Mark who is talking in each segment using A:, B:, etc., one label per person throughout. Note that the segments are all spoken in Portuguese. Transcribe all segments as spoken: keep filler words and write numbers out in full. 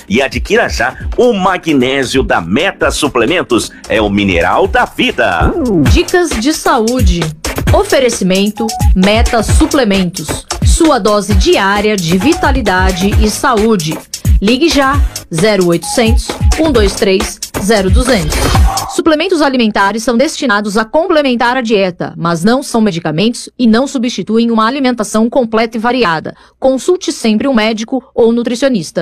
A: e adquira já o magnésio da Meta Suplementos, é o mineral da vida.
B: Dicas de saúde. Oferecimento Meta Suplementos, sua dose diária de vitalidade e saúde. Ligue já zero oitocentos, cento e vinte e três, zero duzentos. Suplementos alimentares são destinados a complementar a dieta, mas não são medicamentos e não substituem uma alimentação completa e variada. Consulte sempre um médico ou nutricionista.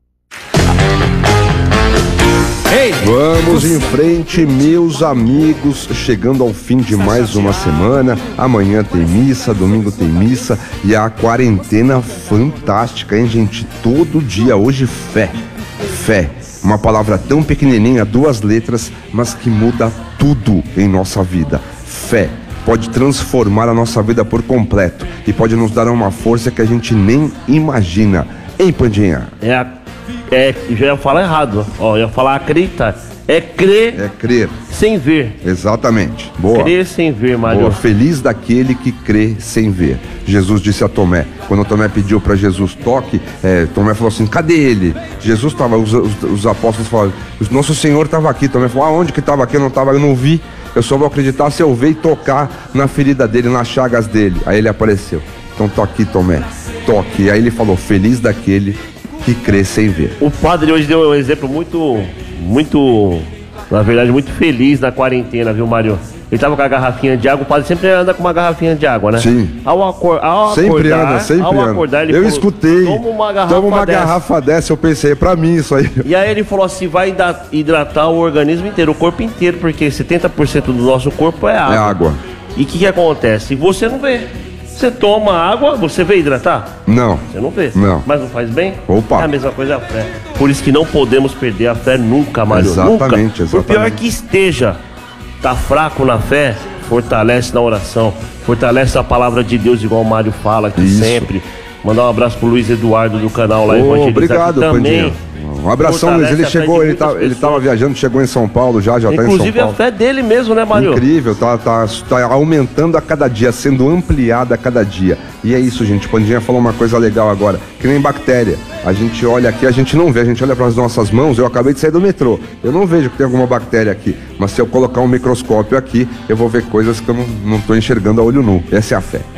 C: Ei, vamos em frente, meus amigos, chegando ao fim de mais uma semana. Amanhã tem missa, domingo tem missa e a quarentena fantástica, hein, gente? Todo dia hoje fé, fé, uma palavra tão pequenininha, duas letras, mas que muda tudo em nossa vida. Fé pode transformar a nossa vida por completo e pode nos dar uma força que a gente nem imagina. Hein, Pandinha?
D: É a É, já ia falar errado, ó, ia falar acreditar. É crer.
C: É crer.
D: Sem ver.
C: Exatamente. Boa.
D: Crer sem ver, Mário.
C: Boa. Feliz daquele que crê sem ver. Jesus disse a Tomé, quando Tomé pediu para Jesus toque, é, Tomé falou assim, cadê ele? Jesus estava, os, os, os apóstolos falaram, nosso Senhor estava aqui. Tomé falou, aonde que estava aqui? Eu não estava, eu não vi. Eu só vou acreditar se eu ver e tocar na ferida dele, nas chagas dele. Aí ele apareceu. Então toque, Tomé, toque. E aí ele falou, feliz daquele que crê sem ver.
D: O padre hoje deu um exemplo muito, muito, na verdade, muito feliz na quarentena, viu, Mário? Ele tava com a garrafinha de água, o padre sempre anda com uma garrafinha de água, né?
C: Sim.
D: Ao, acor ao
C: sempre
D: acordar,
C: anda, sempre
D: ao
C: anda.
D: acordar, ele
C: eu
D: falou,
C: escutei,
D: toma uma garrafa
C: toma uma
D: dessa.
C: garrafa dessa, eu pensei, é pra mim isso aí.
D: E aí ele falou assim, vai hidratar o organismo inteiro, o corpo inteiro, porque setenta por cento do nosso corpo é água.
C: É água.
D: E o que que acontece? Você não vê. Você toma água, você vê hidratar?
C: Não.
D: Você não vê?
C: Não.
D: Mas não faz bem?
C: Opa.
D: É a mesma coisa a fé. Por isso que não podemos perder a fé nunca, Mário.
C: Exatamente,
D: nunca.
C: exatamente.
D: Por pior que esteja, tá fraco na fé, fortalece na oração, fortalece a palavra de Deus, igual o Mário fala aqui
C: Isso.
D: sempre. Mandar um abraço pro Luiz Eduardo do canal lá,
C: oh,
D: Evangelizar,
C: obrigado,
D: também.
C: Pandinha. Um abração, Luiz. Ele chegou, ele, tá, ele tava viajando, chegou em São Paulo já, já tá em São Paulo.
D: Inclusive a fé dele mesmo, né, Mário?
C: Incrível, tá, tá, tá aumentando a cada dia, sendo ampliada a cada dia. E é isso, gente. Pandinha falou uma coisa legal agora, que nem bactéria. A gente olha aqui, a gente não vê, a gente olha para as nossas mãos. Eu acabei de sair do metrô, eu não vejo que tem alguma bactéria aqui, mas se eu colocar um microscópio aqui, eu vou ver coisas que eu não, não tô enxergando a olho nu. Essa é a fé.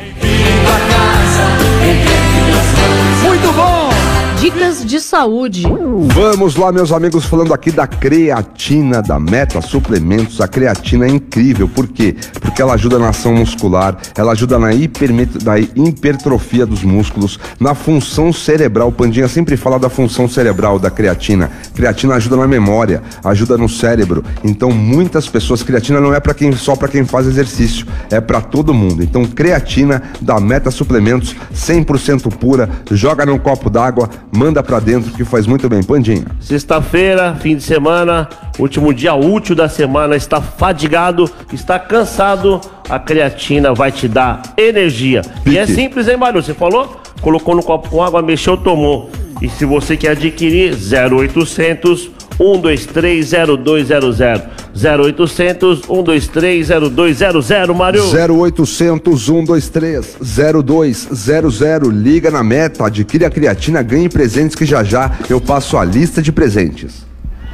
B: Muito bom! Dicas de saúde.
C: Vamos lá, meus amigos, falando aqui da creatina da Meta Suplementos. A creatina é incrível, por quê? Porque ela ajuda na ação muscular, ela ajuda na, hipermet... na hipertrofia dos músculos, na função cerebral. O Pandinha sempre fala da função cerebral da creatina. Creatina ajuda na memória, ajuda no cérebro. Então, muitas pessoas, creatina não é para quem, só para quem faz exercício, é para todo mundo. Então, creatina da Meta Suplementos, cem por cento pura, joga num copo d'água, manda pra dentro que faz muito bem. Pandinha.
D: Sexta-feira, fim de semana, último dia útil da semana, está fadigado, está cansado, a creatina vai te dar energia.
C: Pique.
D: E é simples, hein, Mário? Você falou? Colocou no copo com água, mexeu, tomou. E se você quer adquirir, zero oitocentos, um dois três, zero dois zero zero. zero oitocentos, um dois três, zero dois zero zero, Mário.
C: zero oitocentos, um dois três, zero dois zero zero. Liga na Meta, adquire a creatina, ganhe presentes que já já eu passo a lista de presentes.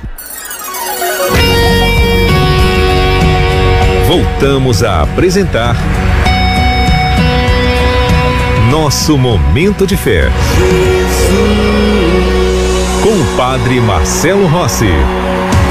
E: Voltamos a apresentar Nosso Momento de Fé. Com o Padre Marcelo Rossi.